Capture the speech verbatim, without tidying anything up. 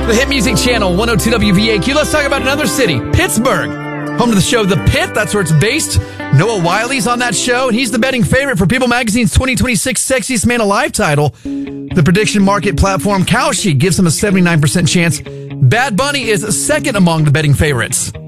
the Hit Music Channel, one oh two W V A Q. Let's talk about another city, Pittsburgh. Home to the show The Pit. That's where it's based. Noah Wiley's on that show, and he's the betting favorite for People Magazine's twenty twenty-six Sexiest Man Alive title. The prediction market platform Kalshi gives him a seventy-nine percent chance. Bad Bunny is second among the betting favorites.